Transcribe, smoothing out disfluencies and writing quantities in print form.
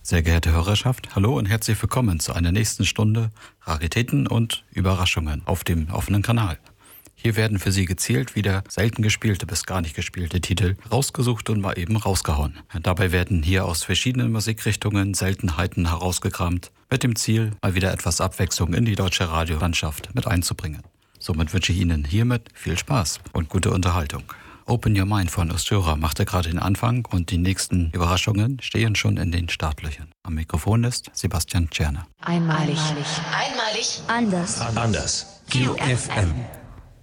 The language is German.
Sehr geehrte Hörerschaft, hallo und herzlich willkommen zu einer nächsten Stunde Raritäten und Überraschungen auf dem offenen Kanal. Hier werden für Sie gezielt wieder selten gespielte bis gar nicht gespielte Titel rausgesucht und mal eben rausgehauen. Dabei werden hier aus verschiedenen Musikrichtungen Seltenheiten herausgekramt, mit dem Ziel, mal wieder etwas Abwechslung in die deutsche Radiolandschaft mit einzubringen. Somit wünsche ich Ihnen hiermit viel Spaß und gute Unterhaltung. Open Your Mind von Ustura machte gerade den Anfang und die nächsten Überraschungen stehen schon in den Startlöchern. Am Mikrofon ist Sebastian Czerner. Einmalig. Einmalig. Anders. Anders. QFM.